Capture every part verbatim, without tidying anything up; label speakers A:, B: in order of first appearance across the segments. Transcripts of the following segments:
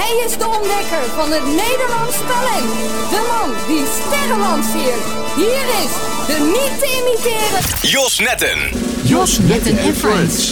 A: Hij is de ontdekker van het Nederlands talent. De man die sterren lanceert. Hier is de niet te imiteren
B: Jos Netten.
A: Jos Netten en Friends.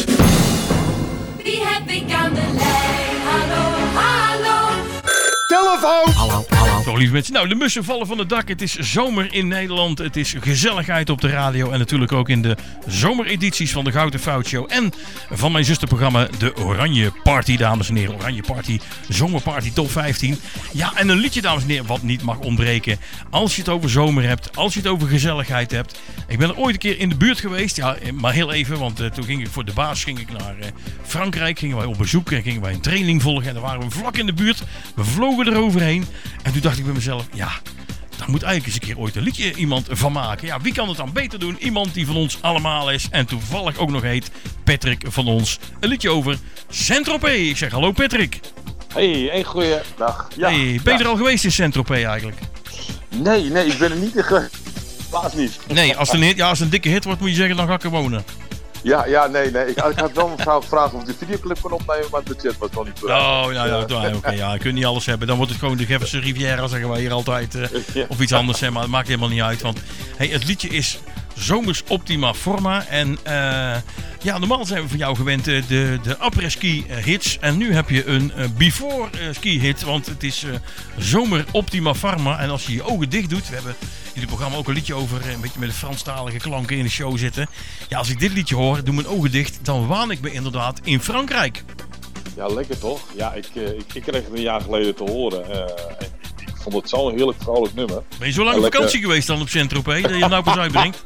C: Wie heb ik aan de lijn? Hallo, hallo.
D: Telefoon!
E: Hallo, hallo.
F: Zo, lieve mensen. Nou, de mussen vallen van het dak. Het is zomer in Nederland. Het is gezelligheid op de radio. En natuurlijk ook in de zomeredities van de Gouden Fout Show. En van mijn zusterprogramma De Oranje Party, dames en heren. Oranje Party, Zomerparty Top vijftien. Ja, en een liedje, dames en heren, wat niet mag ontbreken. Als je het over zomer hebt, als je het over gezelligheid hebt. Ik ben er ooit een keer in de buurt geweest. Ja, maar heel even, want uh, toen ging ik voor de baas ging ik naar uh, Frankrijk. Gingen wij op bezoek en gingen wij een training volgen. En daar waren we vlak in de buurt. We vlogen eroverheen. En toen dacht ik bij mezelf, ja, daar moet eigenlijk eens een keer ooit een liedje iemand van maken. Ja, wie kan het dan beter doen? Iemand die van ons allemaal is en toevallig ook nog heet Patrick van ons. Een liedje over Saint-Tropez. Ik zeg hallo Patrick.
D: Hey, een goeie dag. Ja,
F: Hey, ben je
D: ja.
F: er al geweest in Saint-Tropez eigenlijk?
D: Nee, nee, ik ben er niet in geweest. Helaas niet.
F: Nee, als het een, hit- ja, als het een dikke hit wordt moet je zeggen, dan ga ik er wonen.
D: Ja, ja, nee, nee. Ik, ik had wel een vrouw gevraagd of ik de videoclip kon opnemen, maar het budget was nog niet voor.
F: Oh, nou ja, oké, okay, ja, je kunt niet alles hebben. Dan wordt het gewoon de Jefferson Riviera, zeggen wij hier altijd. Uh,
D: Ja.
F: Of iets anders, hè, maar het maakt helemaal niet uit. Want hey, het liedje is Zomers Optima Forma. En uh, ja, normaal zijn we van jou gewend uh, de, de après-ski uh, hits. En nu heb je een uh, before-ski hit, want het is uh, Zomer Optima Forma. En als je je ogen dicht doet, we hebben in het programma ook een liedje over uh, een beetje met de Franstalige klanken in de show zitten. Ja, als ik dit liedje hoor, doe mijn ogen dicht, dan waan ik me inderdaad in Frankrijk.
D: Ja, lekker toch? Ja, ik, uh, ik, ik kreeg het een jaar geleden te horen. Uh, en ik vond het zo'n heerlijk vrolijk nummer.
F: Ben je zo lang op
D: Lekker.
F: vakantie geweest dan op Saint-Tropez, dat je hem nou pas uitbrengt?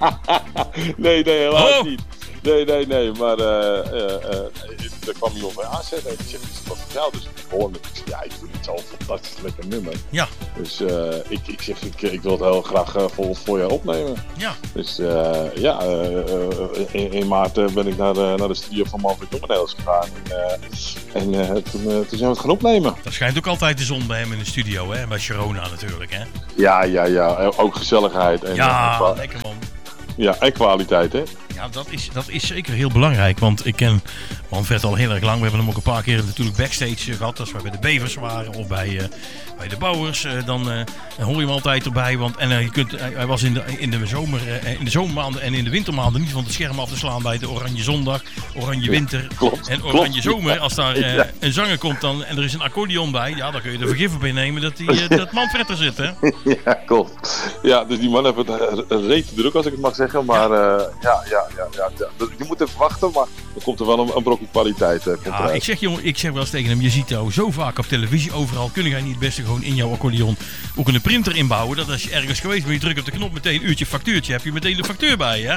D: Nee, nee, helaas
F: Oh.
D: niet. Nee, nee, nee, maar uh, uh, uh, daar kwam iemand bij aanzetten en ik zeg, is het wat voor jou? Dus ik hoorde het, ik zeg, ja, ik vind het zo'n fantastisch lekker nummer.
F: Ja,
D: Dus uh, ik, ik zeg, ik, ik wil het heel graag uh, voor, voor jou opnemen.
F: ja.
D: Dus uh, ja, uh, uh, in, in maart uh, ben ik naar de, naar de studio van Manfred Jongenels gegaan en, uh, en uh, toen, uh, toen zijn we het gaan opnemen.
F: Dat schijnt ook altijd de zon bij hem in de studio, hè? Bij Sharona natuurlijk, hè?
D: Ja, ja, ja, ook gezelligheid en,
F: Ja,
D: uh, kwa-
F: lekker man.
D: ja, en kwaliteit, hè?
F: Ja, dat is, dat is zeker heel belangrijk, want ik ken Manfred al heel erg lang. We hebben hem ook een paar keer natuurlijk backstage gehad, als wij bij de Bevers waren of bij, uh, bij de Bouwers. Uh, dan, uh, dan hoor je hem altijd erbij, want en, uh, je kunt, hij, hij was in de, in, de zomer, uh, in de zomermaanden en in de wintermaanden niet van het scherm af te slaan bij de Oranje Zondag, Oranje Winter
D: klopt,
F: en Oranje
D: klopt.
F: Zomer. Als daar uh,
D: Ja.
F: een zanger komt dan, en er is een accordeon bij, ja, dan kun je er vergif op innemen dat, die, uh, dat Manfred er zit, hè?
D: Ja, klopt. Ja, dus die man heeft het uh, reet druk, als ik het mag zeggen. Maar uh, ja, ja, ja, ja, ja. Je moet even wachten, maar er komt er wel een, een brokje kwaliteit. Uh, komt
F: Ja,
D: eruit.
F: ik zeg jongen, ik zeg wel eens tegen hem, je ziet jou zo vaak op televisie overal, kun jij niet het beste gewoon in jouw accordeon ook een printer inbouwen, dat als je ergens geweest bent, je drukt op de knop meteen een uurtje factuurtje, heb je meteen de factuur bij je, hè?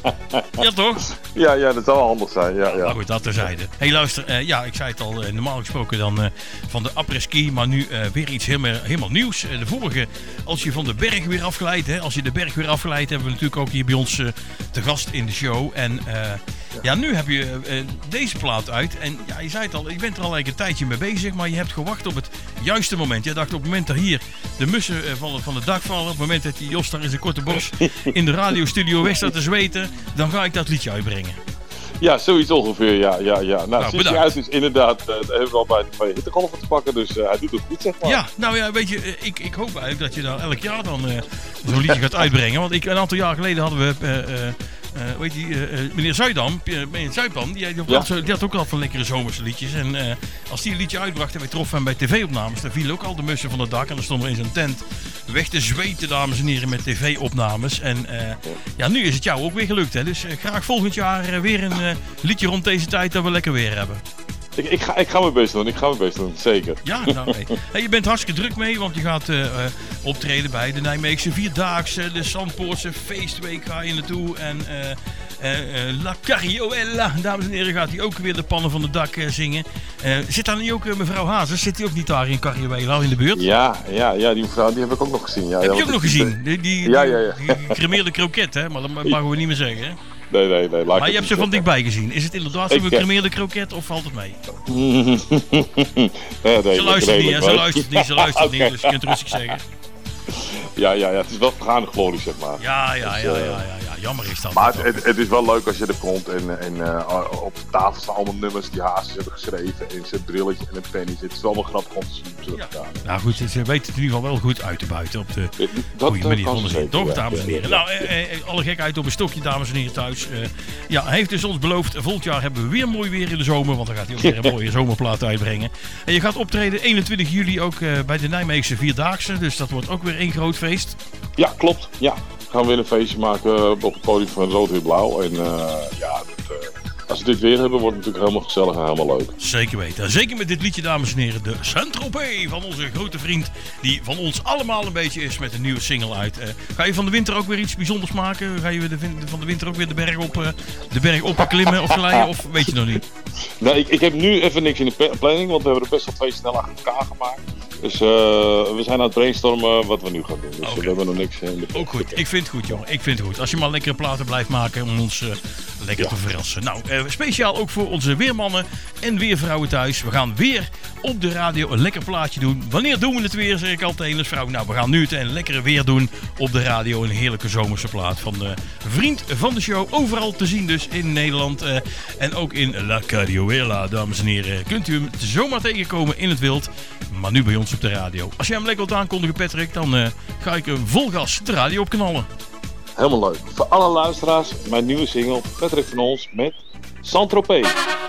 F: Ja toch?
D: Ja, ja, dat zou wel handig zijn. Ja, ja.
F: Nou goed, dat terzijde. Hé hey, luister, uh, ja, ik zei het al, uh, normaal gesproken dan uh, van de après-ski, maar nu uh, weer iets helemaal, helemaal nieuws. Uh, de vorige, als je van de berg weer afglijdt, hè, als je de berg weer afglijdt, hebben we natuurlijk ook hier bij ons uh, te gast in de show. En uh, ja. ja, nu heb je uh, deze plaat uit. En ja, je zei het al, je bent er al eigenlijk een tijdje mee bezig, maar je hebt gewacht op het juiste moment. Je dacht op het moment dat hier de mussen uh, van, van het dak vallen, op het moment dat die Jos daar in zijn korte bos in de radiostudio weg staat te zweten, dan ga ik dat liedje uitbrengen.
D: Ja, zoiets ongeveer, ja, ja, ja. Nou,
F: Nou,
D: sinds hij
F: bedankt.
D: uit is, inderdaad, uh, hebben we al bij twee hittegolven te pakken, dus uh, hij doet het goed, zeg maar.
F: Ja, nou ja, weet je, uh, ik, ik hoop eigenlijk dat je dan elk jaar dan uh, zo'n liedje gaat uitbrengen. Want ik, een aantal jaar geleden hadden we, uh, uh, uh, weet je, uh, uh, meneer Zuidam, uh, meneer Zuidam, die, die,
D: Ja.
F: had zo, die had ook al van lekkere zomerse liedjes. En uh, als die een liedje uitbracht en wij troffen hem bij tv-opnames, dan vielen ook al de mussen van het dak. En dan stonden we in zijn tent weg te zweten, dames en heren, met tv-opnames. En uh, ja, nu is het jou ook weer gelukt, hè. Dus uh, graag volgend jaar uh, weer een uh, liedje rond deze tijd dat we lekker weer hebben.
D: Ik, ik, ga, ik ga mijn best doen, ik ga mijn best doen, zeker.
F: Ja, nou nee. Hey, je bent hartstikke druk mee, want je gaat uh, uh, optreden bij de Nijmeegse Vierdaagse, de Zandpoortse Feestweek ga je naartoe. En uh, uh, uh, La Carrioella, dames en heren, gaat hij ook weer de pannen van het dak uh, zingen. Uh, zit daar niet ook uh, mevrouw Hazes? Zit die ook niet daar in Carrioella in de buurt?
D: Ja, ja, ja, die mevrouw die heb ik ook nog gezien. Ja,
F: Heb
D: ja,
F: je ook nog
D: want-
F: gezien? Die, die,
D: Ja, ja, ja.
F: die gecremeerde kroket, hè? Maar dat mogen we niet meer zeggen, hè?
D: Nee, nee, nee. laat ik
F: Maar je
D: het
F: hebt ze
D: niet
F: van dichtbij gezien. Is het inderdaad zo'n
D: Ik, eh,
F: gecremeerde kroket of valt het mee?
D: zeggen. Ja, nee,
F: Ze luistert niet, hè? Ze
D: maar-
F: luistert niet, ze luistert niet,
D: Oké.
F: dus je kunt rustig zeggen.
D: Ja, ja, ja, het is wel vergaande glorie, zeg maar.
F: Ja, ja, ja, ja, ja, ja. jammer is dat.
D: Maar het, het, het is wel leuk als je er komt en, en uh, op de tafel staan allemaal nummers die Hazes hebben geschreven. En zijn brilletje en een pennetje. Het is wel wel grappig om te zien.
F: Ja. Nou goed, ze weten het in ieder geval wel goed uit te buiten op de
D: dat,
F: goede manier van de
D: zin.
F: zin. Toch,
D: ja,
F: dames en heren? Ja, ja, ja. Nou, eh, eh, alle gekheid op een stokje, dames en heren thuis. Uh, ja, hij heeft dus ons beloofd, volgend jaar hebben we weer mooi weer in de zomer. Want dan gaat hij ook weer een mooie zomerplaat uitbrengen. En je gaat optreden eenentwintig juli ook uh, bij de Nijmeegse Vierdaagse. Dus dat wordt ook weer één groot feest.
D: Ja, klopt. Ja. We gaan weer een feestje maken op het podium van Rood Wit Blauw. En uh, ja, dat, uh, als we dit weer hebben, wordt het natuurlijk helemaal gezellig en helemaal leuk.
F: Zeker weten. Zeker met dit liedje, dames en heren. De Saint-Tropez van onze grote vriend. Die van ons allemaal een beetje is met een nieuwe single uit. Uh, ga je van de winter ook weer iets bijzonders maken? Ga je de, van de winter ook weer de berg op, uh, de berg op klimmen of glijden? Of weet je nog niet?
D: Nee, ik, ik heb nu even niks in de planning. Want we hebben er best wel twee snel achter elkaar gemaakt. Dus uh, we zijn aan het brainstormen wat we nu gaan doen. Dus okay. We hebben nog niks in de planning.
F: Ook goed. Ik vind het goed, jongen. Ik vind het goed. Als je maar lekkere platen blijft maken om ons uh, lekker ja. te verrassen. Nou, uh, speciaal ook voor onze weermannen en weervrouwen thuis. We gaan weer op de radio een lekker plaatje doen. Wanneer doen we het weer, zeg ik altijd als vrouw. Nou, we gaan nu het een lekkere weer doen op de radio. Een heerlijke zomerse plaat van de vriend van de show. Overal te zien dus in Nederland. Uh, en ook in La Carioela, dames en heren. Kunt u hem zomaar tegenkomen in het wild. Maar nu bij ons op de radio. Als jij hem lekker wilt aankondigen, Patrick, dan uh, ga ik hem vol gas de radio opknallen.
D: Helemaal leuk. Voor alle luisteraars, mijn nieuwe single, Patrick van Ons met Saint-Tropez.